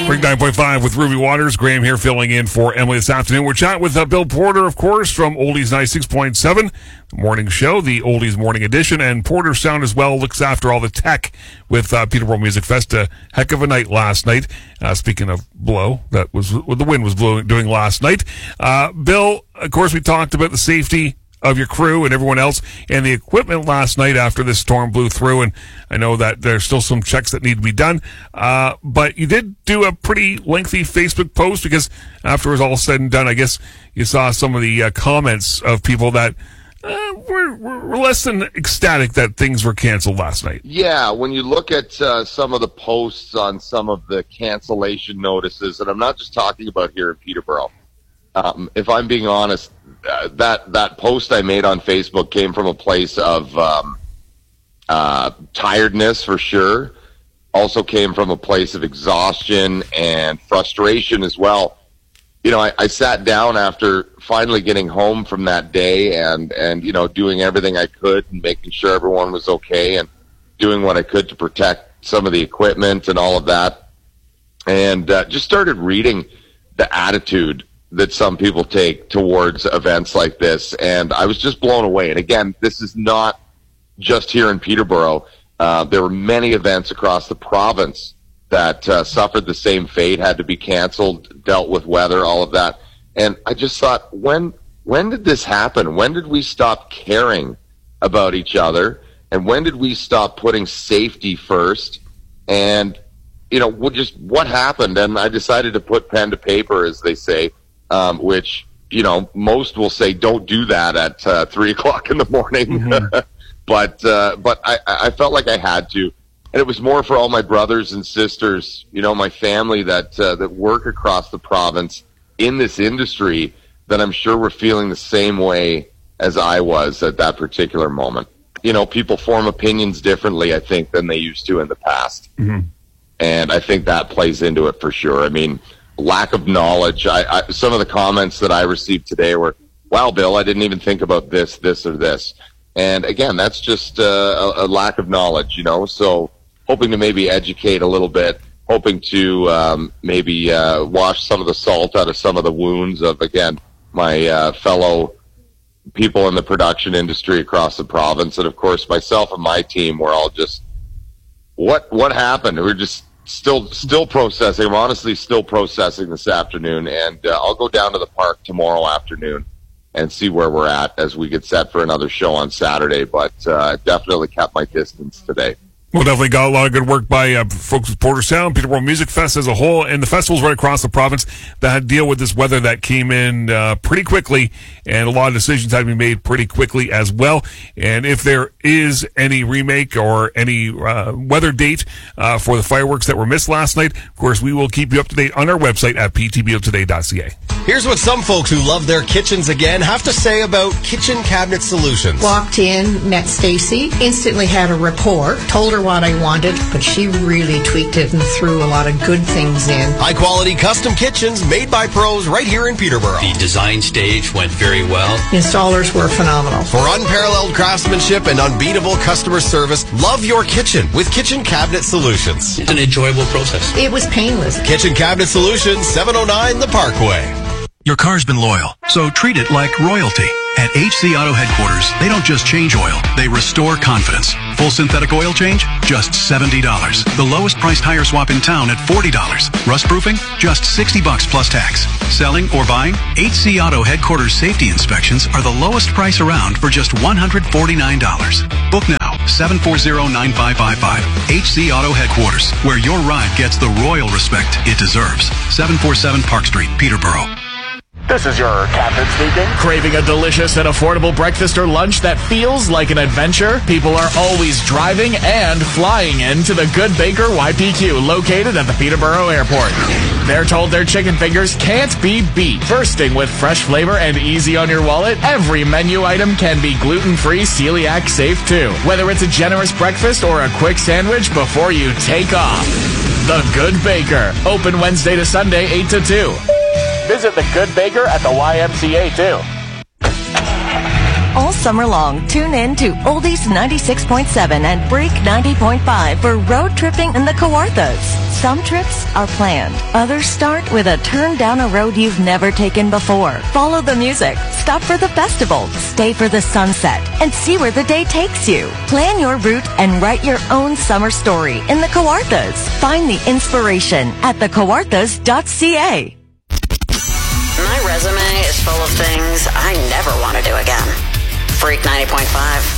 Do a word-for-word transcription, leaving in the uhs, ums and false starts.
Break nine point five with Ruby Waters. Graham here filling in for Emily this afternoon. We're chatting with uh, Bill Porter, of course, from Oldies ninety-six point seven, the morning show, the Oldies Morning Edition. And Porter Sound as well looks after all the tech with uh, Peterborough Music Fest. A heck of a night last night. Uh, speaking of blow, that was what the wind was blowing doing last night. Uh, Bill, of course, we talked about the safety of your crew and everyone else and the equipment last night after this storm blew through. And I know that there's still some checks that need to be done. Uh, but you did do a pretty lengthy Facebook post because after it was all said and done, I guess you saw some of the uh, comments of people that uh, were, were less than ecstatic that things were canceled last night. Yeah, when you look at uh, some of the posts on some of the cancellation notices, and I'm not just talking about here in Peterborough. Um, if I'm being honest, uh, that that post I made on Facebook came from a place of um, uh, tiredness for sure. Also came from a place of exhaustion and frustration as well. You know, I, I sat down after finally getting home from that day and, and, you know, doing everything I could and making sure everyone was okay and doing what I could to protect some of the equipment and all of that. And uh, just started reading the attitude that some people take towards events like this, and I was just blown away. And again, this is not just here in Peterborough. Uh, there were many events across the province that uh, suffered the same fate, had to be canceled, dealt with weather, all of that. And I just thought, when when did this happen? When did we stop caring about each other? And when did we stop putting safety first? And, you know, what just what happened? And I decided to put pen to paper, as they say, Um, which, you know, most will say don't do that at uh, three o'clock in the morning. Mm-hmm. but uh, but I, I felt like I had to. And it was more for all my brothers and sisters, you know, my family that uh, that work across the province in this industry that I'm sure were feeling the same way as I was at that particular moment. You know, people form opinions differently, I think, than they used to in the past. Mm-hmm. And I think that plays into it for sure. I mean, lack of knowledge. I, I, some of the comments that I received today were, wow, Bill, I didn't even think about this, this, or this. And again, that's just uh, a, a lack of knowledge, you know, so hoping to maybe educate a little bit, hoping to um, maybe uh, wash some of the salt out of some of the wounds of, again, my uh, fellow people in the production industry across the province. And of course, myself and my team were all just, what, what happened? We're just, Still, still processing. I'm honestly still processing this afternoon, and uh, I'll go down to the park tomorrow afternoon and see where we're at as we get set for another show on Saturday. But uh, definitely kept my distance today. Well, definitely got a lot of good work by uh, folks with Porter Sound, Peterborough Music Fest as a whole, and the festivals right across the province that had to deal with this weather that came in uh, pretty quickly, and a lot of decisions had to be made pretty quickly as well. And if there is any remake or any uh, weather date uh, for the fireworks that were missed last night, of course, we will keep you up to date on our website at p t b o today dot c a. Here's what some folks who love their kitchens again have to say about Kitchen Cabinet Solutions. Walked in, met Stacy, instantly had a rapport, told her what I wanted, but she really tweaked it and threw a lot of good things in. High-quality custom kitchens made by pros right here in Peterborough. The design stage went very well. Installers were phenomenal. For unparalleled craftsmanship and unbeatable customer service, love your kitchen with Kitchen Cabinet Solutions. It's an enjoyable process. It was painless. Kitchen Cabinet Solutions, seven oh nine The Parkway. Your car's been loyal, so treat it like royalty. At H C Auto Headquarters, they don't just change oil, they restore confidence. Full synthetic oil change? Just seventy dollars. The lowest priced tire swap in town at forty dollars. Rust proofing? Just sixty bucks plus tax. Selling or buying? H C Auto Headquarters safety inspections are the lowest price around for just one hundred forty-nine dollars. Book now, seven four zero, nine five five five. H C Auto Headquarters, where your ride gets the royal respect it deserves. seven forty-seven Park Street, Peterborough. This is your captain speaking. Craving a delicious and affordable breakfast or lunch that feels like an adventure? People are always driving and flying into the Good Baker Y P Q, located at the Peterborough Airport. They're told their chicken fingers can't be beat. Bursting with fresh flavor and easy on your wallet, every menu item can be gluten-free, celiac safe too. Whether it's a generous breakfast or a quick sandwich before you take off. The Good Baker, open Wednesday to Sunday, eight to two. Visit the Good Baker at the Y M C A, too. All summer long, tune in to Oldies ninety-six point seven and Break ninety point five for road tripping in the Kawarthas. Some trips are planned. Others start with a turn down a road you've never taken before. Follow the music, stop for the festival, stay for the sunset, and see where the day takes you. Plan your route and write your own summer story in the Kawarthas. Find the inspiration at the kawarthas dot c a. My resume is full of things I never want to do again. Freak ninety point five.